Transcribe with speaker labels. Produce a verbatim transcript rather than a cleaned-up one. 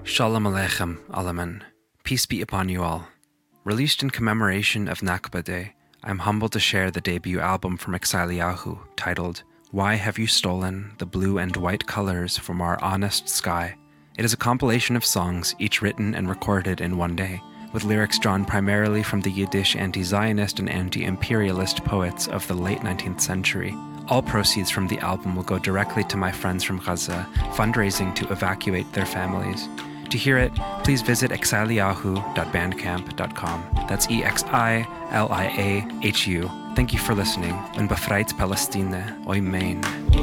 Speaker 1: Shalom Aleichem, Alaman. Peace be upon you all. Released in commemoration of Nakba Day, I'm humbled to share the debut album from Exiliyahu, titled Why Have You Stolen the Blue and White Colors from Our Honest Sky? It is a compilation of songs, each written and recorded in one day, with lyrics drawn primarily from the Yiddish anti-Zionist and anti-imperialist poets of the late nineteenth century. All proceeds from the album will go directly to my friends from Gaza, fundraising to evacuate their families. To hear it, please visit exiliyahu dot bandcamp dot com. That's E X I L I A H U. Thank you for listening. Und befreit Palestine, Oimein.